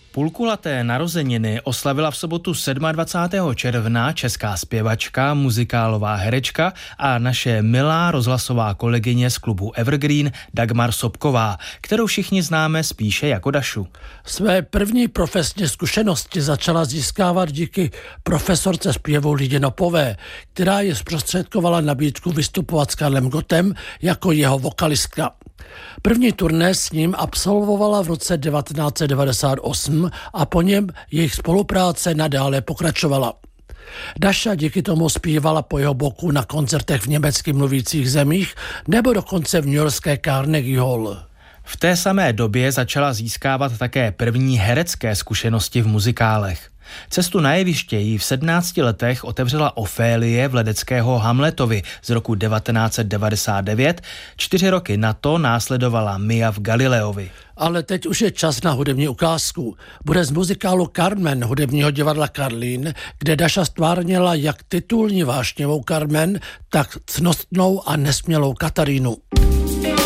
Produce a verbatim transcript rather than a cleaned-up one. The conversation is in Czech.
Půlkulaté narozeniny oslavila v sobotu dvacátého sedmého června česká zpěvačka, muzikálová herečka a naše milá rozhlasová kolegyně z klubu Evergreen Dagmar Sobková, kterou všichni známe spíše jako Dašu. Své první profesní zkušenosti začala získávat díky profesorce zpěvu Lidě Nopové, která je zprostředkovala nabídku vystupovat s Karlem Gottem jako jeho vokalistka. První turné s ním absolvovala v roce devatenáct set devadesát osm a po něm jejich spolupráce nadále pokračovala. Daša díky tomu zpívala po jeho boku na koncertech v německy mluvících zemích nebo dokonce v newyorské Carnegie Hall. V té samé době začala získávat také první herecké zkušenosti v muzikálech. Cestu na jeviště jí v sedmnácti letech otevřela Ofélie v Ledeckého Hamletovi z roku devatenáct set devadesát devět, čtyři roky na to následovala Mia v Galileovi. Ale teď už je čas na hudební ukázku. Bude z muzikálu Carmen hudebního divadla Karlín, kde Daša stvárnila jak titulní vášněvou Carmen, tak cnostnou a nesmělou Katarínu.